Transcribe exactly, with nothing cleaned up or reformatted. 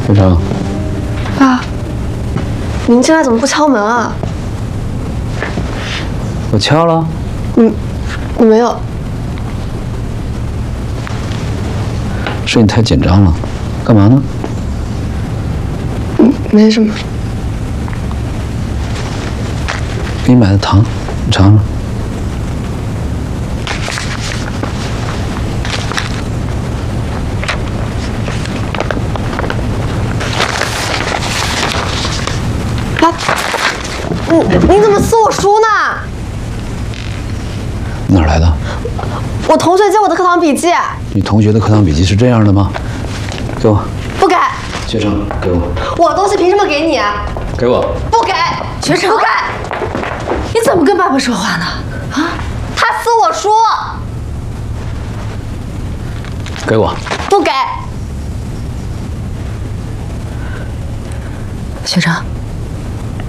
学成， 爸，您进来怎么不敲门啊？ 我敲了。 嗯，没有。 是你太紧张了，干嘛呢？ 嗯，没什么。 给你买的糖，你尝尝。 爸，你你怎么撕我书呢？ 哪儿来的？ 我同学借我的课堂笔记。 你同学的课堂笔记是这样的吗？给我。 不给。 学成，给我。 我的东西凭什么给你？ 给我。 不给。 学成， 不给。 你怎么跟爸爸说话呢？啊？ 他撕我书。 给我。 不给。 学成。